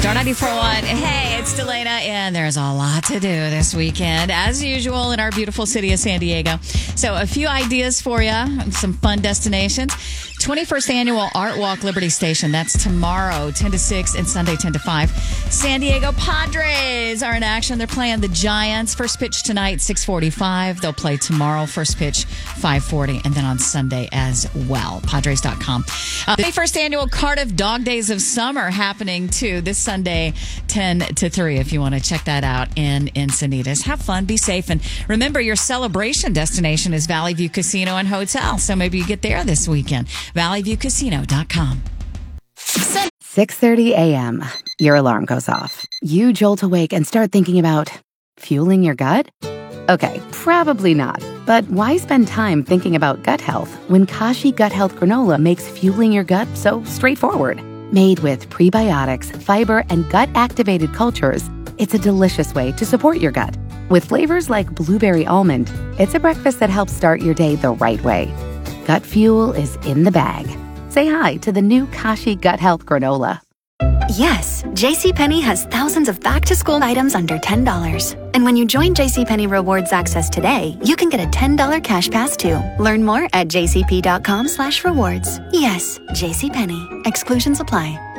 Star 94.1. Hey, it's Delana, and there's a lot to do this weekend, as usual, in our beautiful city of San Diego. So a few ideas for you, some fun destinations. 21st Annual Art Walk Liberty Station. That's tomorrow, 10 to 6, and Sunday, 10 to 5. San Diego Padres are in action. They're playing the Giants. First pitch tonight, 6:45. They'll play tomorrow, first pitch, 5:40, and then on Sunday as well. Padres.com. The 21st Annual Cardiff Dog Days of Summer happening, too, this Sunday, 10 to 3, if you want to check that out in Encinitas. Have fun, be safe, and remember, your celebration destination is Valley View Casino and Hotel, so maybe you get there this weekend. ValleyViewCasino.com. 6:30 a.m. Your alarm goes off. You jolt awake and start thinking about fueling your gut? Okay, probably not. But why spend time thinking about gut health when Kashi Gut Health Granola makes fueling your gut so straightforward? Made with prebiotics, fiber, and gut-activated cultures, it's a delicious way to support your gut. With flavors like blueberry almond, it's a breakfast that helps start your day the right way. Gut fuel is in the bag. Say hi to the new Kashi Gut Health Granola. Yes, JCPenney has thousands of back-to-school items under $10. And when you join JCPenney Rewards Access today, you can get a $10 cash pass too. Learn more at jcp.com/rewards. Yes, JCPenney. Exclusions apply.